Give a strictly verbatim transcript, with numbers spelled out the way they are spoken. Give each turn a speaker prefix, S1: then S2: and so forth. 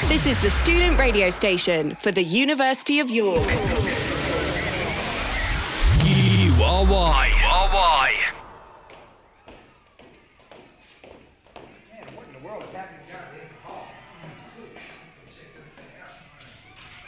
S1: This is the student radio station for the University of York.
S2: You are why. You are why.
S3: Man, what in the world is happening down